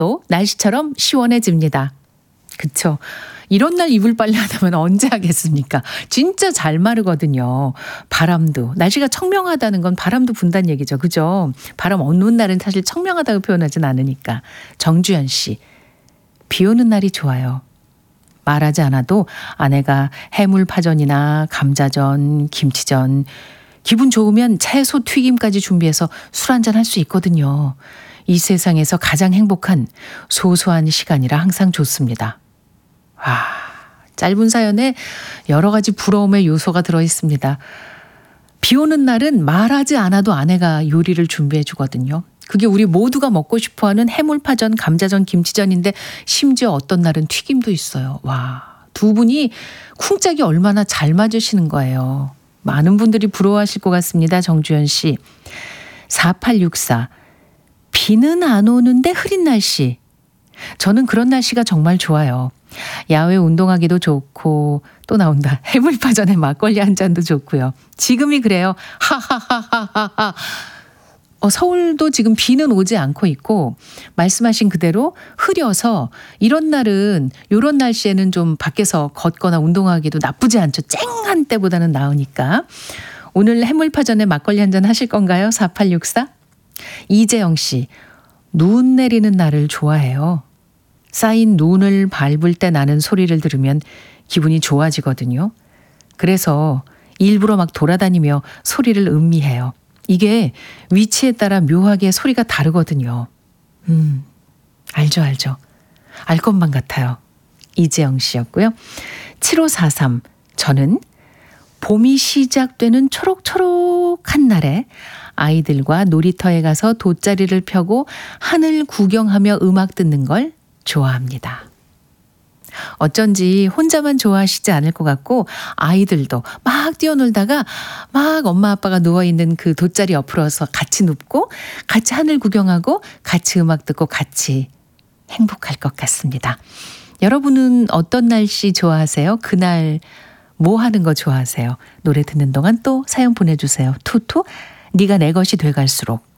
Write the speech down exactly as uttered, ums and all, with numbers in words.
또 날씨처럼 시원해집니다. 그쵸? 이런 날 이불 빨래 하다면 언제 하겠습니까? 진짜 잘 마르거든요. 바람도. 날씨가 청명하다는 건 바람도 분다는 얘기죠. 그죠? 바람 없는 날은 사실 청명하다고 표현하진 않으니까. 정주현 씨. 비 오는 날이 좋아요. 말하지 않아도 아내가 해물파전이나 감자전, 김치전, 기분 좋으면 채소 튀김까지 준비해서 술 한잔 할 수 있거든요. 이 세상에서 가장 행복한 소소한 시간이라 항상 좋습니다. 와, 짧은 사연에 여러 가지 부러움의 요소가 들어있습니다. 비 오는 날은 말하지 않아도 아내가 요리를 준비해 주거든요. 그게 우리 모두가 먹고 싶어하는 해물파전, 감자전, 김치전인데 심지어 어떤 날은 튀김도 있어요. 와, 두 분이 쿵짝이 얼마나 잘 맞으시는 거예요. 많은 분들이 부러워하실 것 같습니다. 정주현 씨. 사팔육사. 비는 안 오는데 흐린 날씨. 저는 그런 날씨가 정말 좋아요. 야외 운동하기도 좋고 또 나온다. 해물파전에 막걸리 한 잔도 좋고요. 지금이 그래요. 하하하하하하. 어, 서울도 지금 비는 오지 않고 있고 말씀하신 그대로 흐려서 이런 날은 이런 날씨에는 좀 밖에서 걷거나 운동하기도 나쁘지 않죠. 쨍한 때보다는 나으니까. 오늘 해물파전에 막걸리 한 잔 하실 건가요? 사팔육사. 이재영 씨. 눈 내리는 날을 좋아해요. 쌓인 눈을 밟을 때 나는 소리를 들으면 기분이 좋아지거든요. 그래서 일부러 막 돌아다니며 소리를 음미해요. 이게 위치에 따라 묘하게 소리가 다르거든요. 음, 알죠, 알죠. 알 것만 같아요. 이재영 씨였고요. 칠오사삼. 저는 봄이 시작되는 초록초록한 날에 아이들과 놀이터에 가서 돗자리를 펴고 하늘 구경하며 음악 듣는 걸 좋아합니다. 어쩐지 혼자만 좋아하시지 않을 것 같고 아이들도 막 뛰어놀다가 막 엄마 아빠가 누워있는 그 돗자리 옆으로 와서 같이 눕고 같이 하늘 구경하고 같이 음악 듣고 같이 행복할 것 같습니다. 여러분은 어떤 날씨 좋아하세요? 그날 뭐 하는 거 좋아하세요? 노래 듣는 동안 또 사연 보내주세요. 투투 네가 내 것이 돼갈수록.